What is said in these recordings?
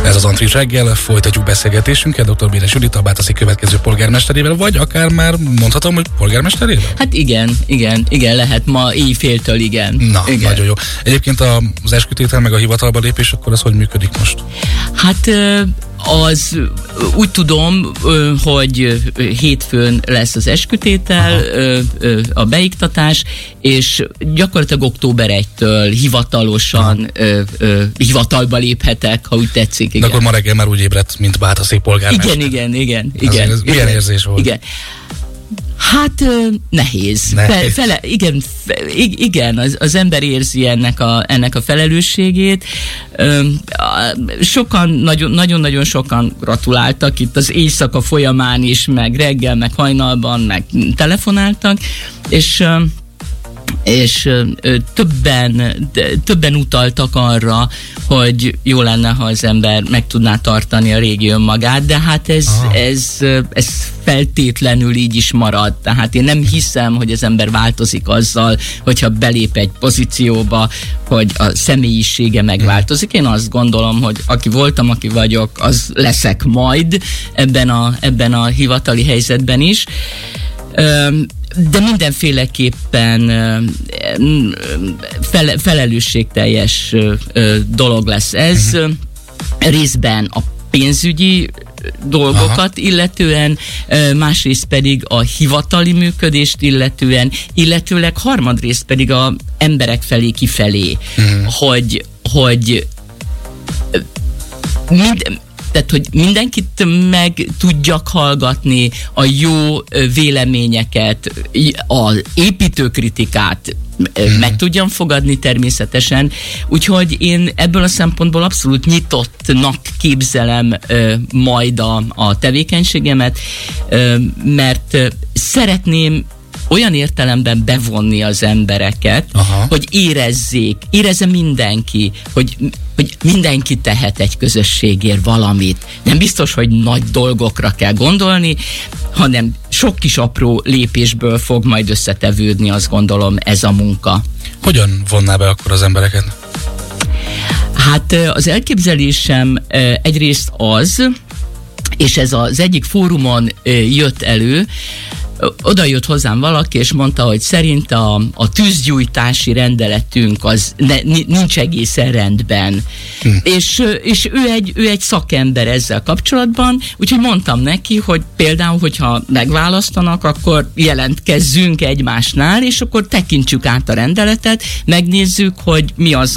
Ez az Antrit reggel, folytatjuk beszélgetésünket dr. Béres Judit, a Bátaszi következő polgármesterével, vagy akár már mondhatom, hogy polgármesterével? Hát igen, lehet ma éjféltől, igen. Na, igen. Nagyon jó. Egyébként az eskütétel meg a hivatalba lépés, akkor az hogy működik most? Hát az úgy tudom, hogy hétfőn lesz az eskütétel, a beiktatás, és gyakorlatilag október 1-től hivatalosan hivatalba léphetek, ha úgy tetszik. Igen. De akkor ma reggel már úgy ébredt, mint Bátaszi polgármester. Igen. Ez milyen érzés volt? Igen. Hát nehéz. Igen, az ember érzi ennek a felelősségét. Sokan, nagyon sokan gratuláltak itt az éjszaka folyamán is, meg reggel, meg hajnalban, meg telefonáltak, és többen utaltak arra, hogy jó lenne, ha az ember meg tudná tartani a régi önmagát, de hát ez feltétlenül így is marad. Tehát én nem hiszem, hogy az ember változik azzal, hogyha belép egy pozícióba, hogy a személyisége megváltozik. Én azt gondolom, hogy aki voltam, aki vagyok, az leszek majd ebben a hivatali helyzetben is. De mindenféleképpen felelősségteljes dolog lesz ez. Részben a pénzügyi dolgokat illetően, másrészt pedig a hivatali működést illetőleg harmadrészt pedig a emberek felé kifelé, hogy tehát, hogy mindenkit meg tudjak hallgatni, a jó véleményeket, az építőkritikát meg tudjam fogadni természetesen. Úgyhogy én ebből a szempontból abszolút nyitottnak képzelem majd a tevékenységemet, mert szeretném olyan értelemben bevonni az embereket, hogy érezze mindenki, hogy mindenki tehet egy közösségért valamit. Nem biztos, hogy nagy dolgokra kell gondolni, hanem sok kis apró lépésből fog majd összetevődni, azt gondolom, ez a munka. Hogyan vonná be akkor az embereket? Hát az elképzelésem egyrészt az, és ez az egyik fórumon jött elő, oda jött hozzám valaki, és mondta, hogy szerint a tűzgyújtási rendeletünk az nincs egészen rendben. És ő egy szakember ezzel kapcsolatban, úgyhogy mondtam neki, hogy például, hogyha megválasztanak, akkor jelentkezzünk egymásnál, és akkor tekintsük át a rendeletet, megnézzük, hogy mi az,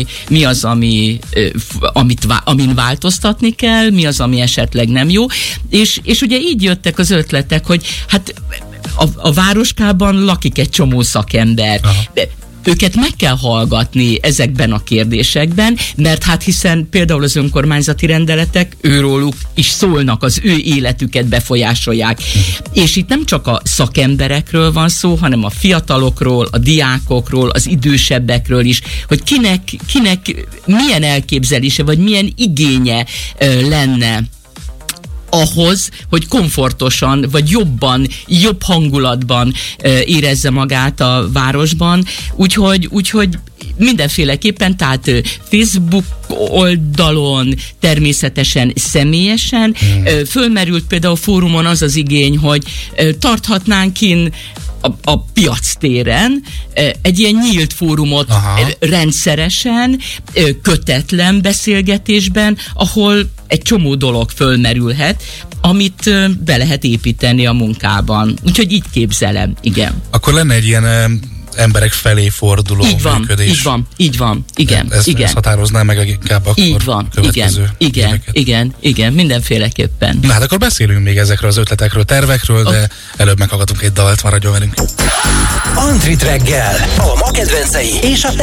amin változtatni kell, mi az, ami esetleg nem jó. És ugye így jöttek az ötletek, hogy hát a városkában lakik egy csomó szakember. Őket meg kell hallgatni ezekben a kérdésekben, mert hát hiszen például az önkormányzati rendeletek őróluk is szólnak, az ő életüket befolyásolják. És itt nem csak a szakemberekről van szó, hanem a fiatalokról, a diákokról, az idősebbekről is, hogy kinek milyen elképzelése, vagy milyen igénye lenne ahhoz, hogy komfortosan, vagy jobb hangulatban érezze magát a városban. Úgyhogy mindenféleképpen, tehát Facebook oldalon, természetesen személyesen. Fölmerült például fórumon az igény, hogy tarthatnánk a piactéren egy ilyen nyílt fórumot rendszeresen, kötetlen beszélgetésben, ahol egy csomó dolog fölmerülhet, amit be lehet építeni a munkában. Úgyhogy így képzelem, igen. Akkor lenne egy ilyen emberek felé forduló működés. Így van, igen. Ez határozná meg inkább akkor így van, következő igen, mindenféleképpen. Na hát akkor beszélünk még ezekről az ötletekről, tervekről, de előbb meghallgatunk egy dalt, maradjon velünk. Antrit reggel, a ma kedvencei és a